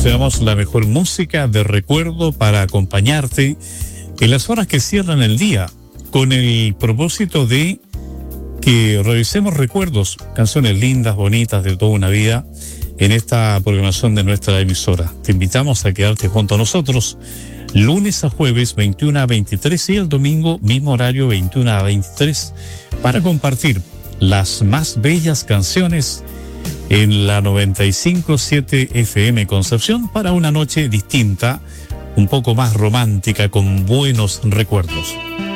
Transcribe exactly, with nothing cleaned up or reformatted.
seleccionamos la mejor música de recuerdo para acompañarte en las horas que cierran el día, con el propósito de que revisemos recuerdos, canciones lindas, bonitas de toda una vida, en esta programación de nuestra emisora. Te invitamos a quedarte junto a nosotros lunes a jueves veintiuno a veintitrés y el domingo mismo horario veintiuno a veintitrés para compartir las más bellas canciones en la noventa y cinco punto siete F M Concepción para una noche distinta, un poco más romántica, con buenos recuerdos.